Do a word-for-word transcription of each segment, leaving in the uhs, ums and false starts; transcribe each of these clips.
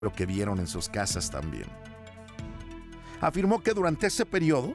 lo que vieron en sus casas también. Afirmó que durante ese periodo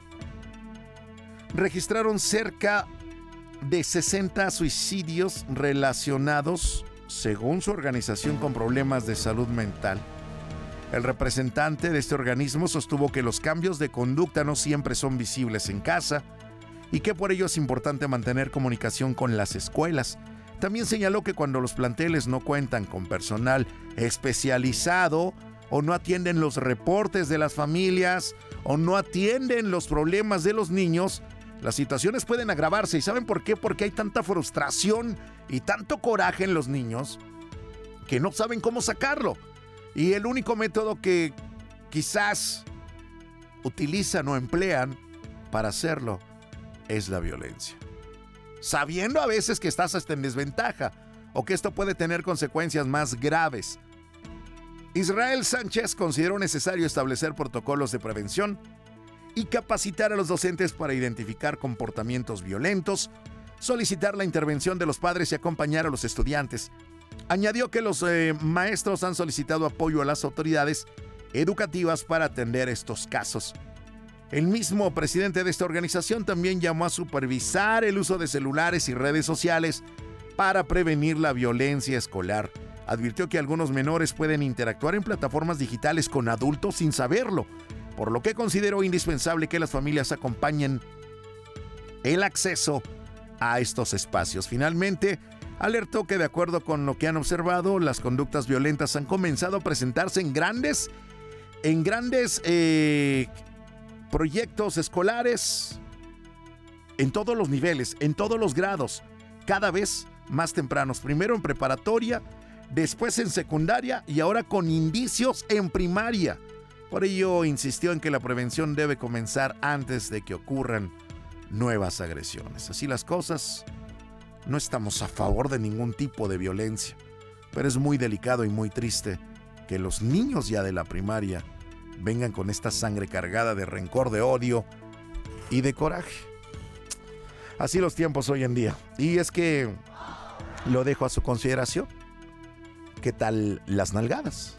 registraron cerca de sesenta suicidios relacionados, según su organización, con problemas de salud mental. El representante de este organismo sostuvo que los cambios de conducta no siempre son visibles en casa y que por ello es importante mantener comunicación con las escuelas. También señaló que cuando los planteles no cuentan con personal especializado o no atienden los reportes de las familias o no atienden los problemas de los niños, las situaciones pueden agravarse. ¿Y saben por qué? Porque hay tanta frustración y tanto coraje en los niños que no saben cómo sacarlo. Y el único método que quizás utilizan o emplean para hacerlo es la violencia. Sabiendo a veces que estás hasta en desventaja o que esto puede tener consecuencias más graves. Israel Sánchez consideró necesario establecer protocolos de prevención y capacitar a los docentes para identificar comportamientos violentos, solicitar la intervención de los padres y acompañar a los estudiantes. Añadió que los eh, maestros han solicitado apoyo a las autoridades educativas para atender estos casos. El mismo presidente de esta organización también llamó a supervisar el uso de celulares y redes sociales para prevenir la violencia escolar. Advirtió que algunos menores pueden interactuar en plataformas digitales con adultos sin saberlo, por lo que consideró indispensable que las familias acompañen el acceso a estos espacios. Finalmente, alertó que de acuerdo con lo que han observado, las conductas violentas han comenzado a presentarse en grandes, en grandes eh, proyectos escolares, en todos los niveles, en todos los grados, cada vez más tempranos. Primero en preparatoria, después en secundaria y ahora con indicios en primaria. Por ello insistió en que la prevención debe comenzar antes de que ocurran nuevas agresiones. Así las cosas, no estamos a favor de ningún tipo de violencia, pero es muy delicado y muy triste que los niños ya de la primaria vengan con esta sangre cargada de rencor, de odio y de coraje. Así los tiempos hoy en día. Y es que lo dejo a su consideración. ¿Qué tal las nalgadas?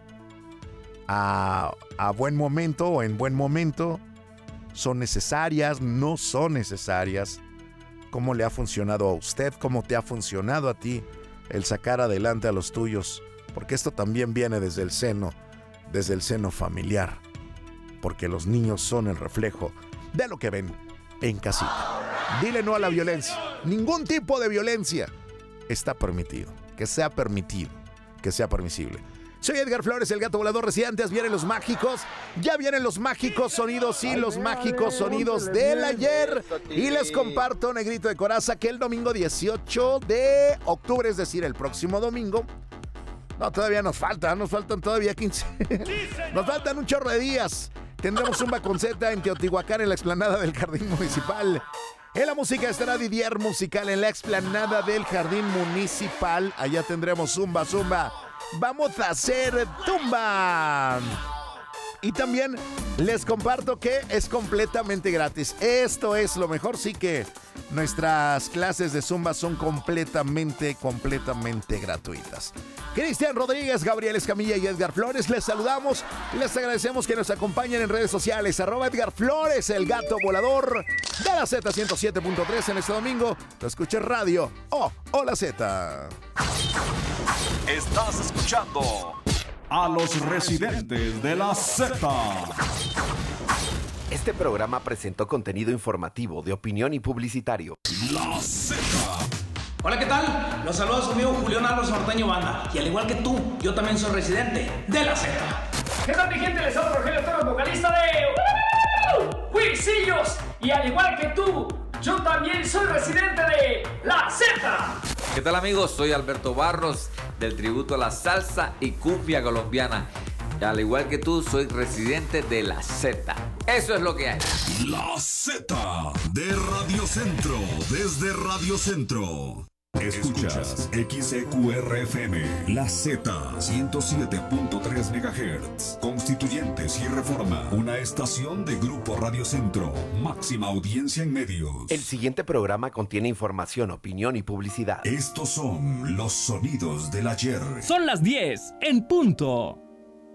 A, a buen momento o en buen momento, ¿son necesarias? ¿No son necesarias? ¿Cómo le ha funcionado a usted? ¿Cómo te ha funcionado a ti el sacar adelante a los tuyos? Porque esto también viene desde el seno, desde el seno familiar. Porque los niños son el reflejo de lo que ven en casita. Dile no a la violencia. Ningún tipo de violencia está permitido. Que sea permitido, que sea permisible. Soy Edgar Flores, el gato volador residentes. Vienen los mágicos, ya vienen los mágicos sonidos y los mágicos sonidos del ayer. Y les comparto, negrito de coraza, que el domingo dieciocho de octubre, es decir, el próximo domingo. No, todavía nos falta, nos faltan todavía quince. Nos faltan un chorro de días. Tendremos Zumba con Z en Teotihuacán, en la explanada del Jardín Municipal. En la música estará Didier Musical en la explanada del Jardín Municipal. Allá tendremos Zumba, Zumba. Vamos a hacer tumba. Y también les comparto que es completamente gratis. Esto es lo mejor, sí que nuestras clases de Zumba son completamente, completamente gratuitas. Cristian Rodríguez, Gabriel Escamilla y Edgar Flores, les saludamos y les agradecemos que nos acompañen en redes sociales. Arroba Edgar Flores, el gato volador de la Z ciento siete punto tres en este domingo. Lo escuches radio. Oh, hola Z. Estás escuchando a los residentes de la Z. Este programa presentó contenido informativo, de opinión y publicitario. La Z. Hola, ¿qué tal? Los saluda su amigo Julián Álvarez Norteño Banda. Y al igual que tú, yo también soy residente de la Z. ¿Qué tal, mi gente? Les hablo Rogelio Torres, vocalista de Huisillos. Y al igual que tú, yo también soy residente de la Z. ¿Qué tal, amigos? Soy Alberto Barros, del tributo a la salsa y cumbia colombiana. Y al igual que tú, soy residente de la Z. Eso es lo que hay. La Z de Radio Centro, desde Radio Centro. Escuchas X E Q R F M, La Z, ciento siete punto tres megahertz. Constituyentes y Reforma, una estación de Grupo Radio Centro. Máxima audiencia en medios. El siguiente programa contiene información, opinión y publicidad. Estos son los sonidos del ayer. Son las diez en punto.